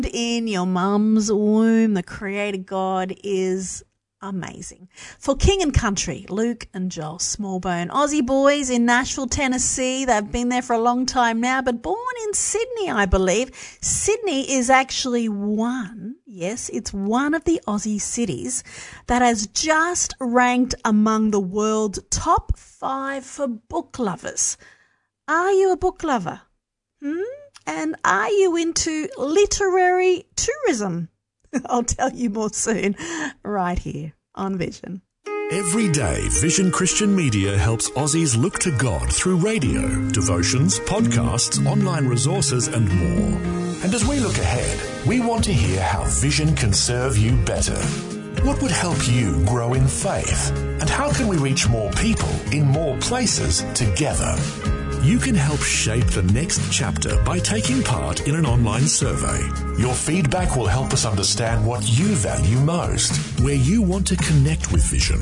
in your mum's womb, the Creator God is amazing. For King and Country, Luke and Joel Smallbone, Aussie boys in Nashville, Tennessee. They've been there for a long time now, but born in Sydney, I believe. Sydney is actually it's one of the Aussie cities that has just ranked among the world's top 5 for book lovers. Are you a book lover? And are you into literary tourism? I'll tell you more soon, right here on Vision. Every day, Vision Christian Media helps Aussies look to God through radio, devotions, podcasts, online resources and more. And as we look ahead, we want to hear how Vision can serve you better. What would help you grow in faith? And how can we reach more people in more places together? You can help shape the next chapter by taking part in an online survey. Your feedback will help us understand what you value most, where you want to connect with Vision.